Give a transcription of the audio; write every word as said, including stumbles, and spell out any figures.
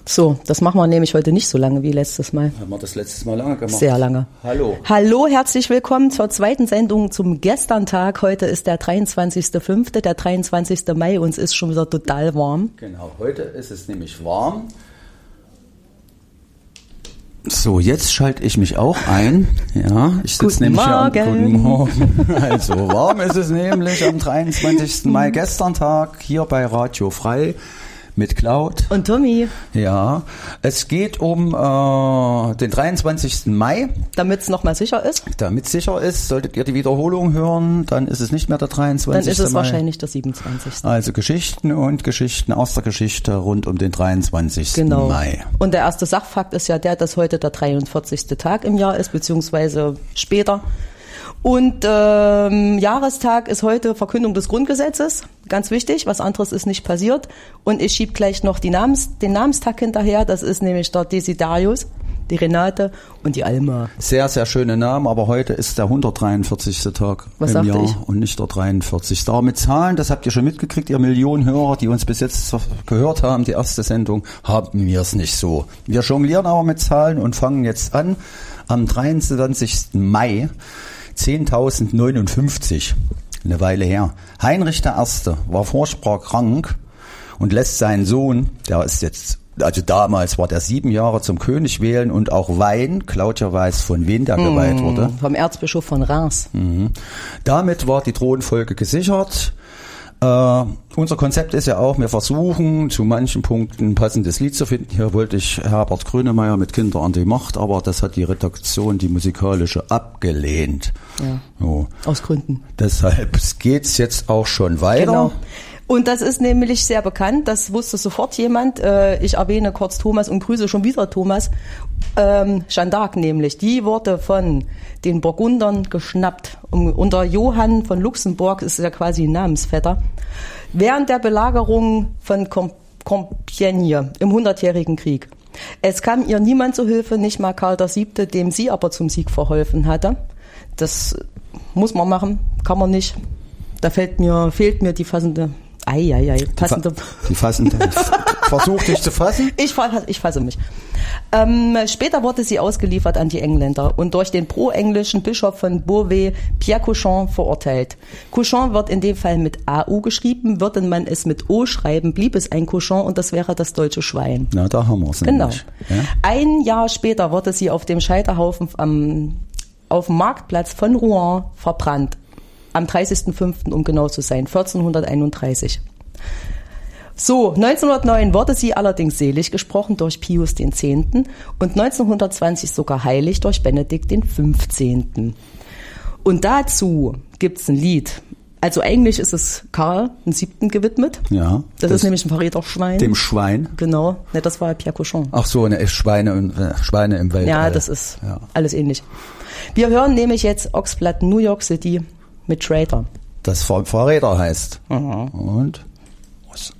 So, das machen wir nämlich heute nicht so lange wie letztes Mal. Haben wir das letztes Mal lange gemacht? Sehr lange. Hallo. Hallo, herzlich willkommen zur zweiten Sendung zum Gesterntag. Heute ist der dreiundzwanzigster fünfte, der dreiundzwanzigster Mai. Uns ist schon wieder total warm. Genau, heute ist es nämlich warm. So, jetzt schalte ich mich auch ein. Ja, ich sitze nämlich Morgen. hier am Guten Morgen. Also warm ist es nämlich am dreiundzwanzigsten Mai, Gesterntag, hier bei Radio Frei. Mit Cloud. Und Tommy. Ja, es geht um äh, den dreiundzwanzigsten Mai. Damit es nochmal sicher ist. Damit sicher ist, solltet ihr die Wiederholung hören, dann ist es nicht mehr der dreiundzwanzigste Mai. Dann ist es Mai. Wahrscheinlich der siebenundzwanzigste Also Geschichten und Geschichten aus der Geschichte rund um den dreiundzwanzigsten Genau. Mai. Und der erste Sachfakt ist ja der, dass heute der dreiundvierzigste Tag im Jahr ist, beziehungsweise später. Und ähm, Jahrestag ist heute Verkündung des Grundgesetzes, ganz wichtig, was anderes ist nicht passiert. Und ich schiebe gleich noch die Namens, den Namenstag hinterher, das ist nämlich der Desiderius, die Renate und die Alma. Sehr, sehr schöne Namen, aber heute ist der hundertdreiundvierzigste Tag was im Jahr ich? und nicht der dreiundvierzigste Aber mit Zahlen, das habt ihr schon mitgekriegt, ihr Millionen Hörer, die uns bis jetzt gehört haben, die erste Sendung, haben wir es nicht so. Wir jonglieren aber mit Zahlen und fangen jetzt an am dreiundzwanzigsten Mai. zehntausendneunundfünfzig, eine Weile her. Heinrich der Erste war furchtbar krank und lässt seinen Sohn, der ist jetzt, also damals war der sieben Jahre, zum König wählen und auch weihen. Claudia weiß, von wem der mmh, geweiht wurde. Vom Erzbischof von Reims. Mhm. Damit war die Thronfolge gesichert. Uh, unser Konzept ist ja auch, wir versuchen zu manchen Punkten ein passendes Lied zu finden. Hier wollte ich Herbert Grönemeyer mit Kinder an die Macht, aber das hat die Redaktion, die musikalische, abgelehnt. Ja, so. Aus Gründen. Deshalb geht's jetzt auch schon weiter. Genau. Und das ist nämlich sehr bekannt, das wusste sofort jemand. Ich erwähne kurz Thomas und grüße schon wieder Thomas. Ähm, Jeanne d'Arc nämlich, die wurde von den Burgundern geschnappt. Um, unter Johann von Luxemburg ist ja quasi ein Namensvetter. Während der Belagerung von Com- Compiègne im Hundertjährigen Krieg. Es kam ihr niemand zu Hilfe, nicht mal Karl der Siebte, dem sie aber zum Sieg verholfen hatte. Das muss man machen, kann man nicht. Da fällt mir, fehlt mir die fassende... Eieiei, passende. Die fassende. Versuch dich zu fassen. Ich, ich fasse mich. Ähm, später wurde sie ausgeliefert an die Engländer und durch den pro-englischen Bischof von Beauvais, Pierre Cauchon, verurteilt. Cauchon wird in dem Fall mit A U geschrieben, würde man es mit O schreiben, blieb es ein Cauchon und das wäre das deutsche Schwein. Na, da haben wir es. Genau. Ja? Ein Jahr später wurde sie auf dem Scheiterhaufen am, auf dem Marktplatz von Rouen verbrannt. Am dreißigsten fünften um genau zu sein, vierzehnhunderteinunddreißig. So, neunzehnhundertneun wurde sie allerdings selig gesprochen durch Pius den Zehnten und neunzehnhundertzwanzig sogar heilig durch Benedikt den Fünfzehnten. Und dazu gibt's ein Lied. Also eigentlich ist es Karl den Siebten gewidmet. Ja. Das, das ist nämlich ein Verräterschwein. Dem Schwein. Genau. Ne, das war Pierre Cauchon. Ach so, ne, Schweine, äh, Schweine im Weltall. Ja, das ist ja. alles ähnlich. Wir hören nämlich jetzt Oxblood New York City mit Traitor. Das Ver- Verräter heißt. Mhm. Und?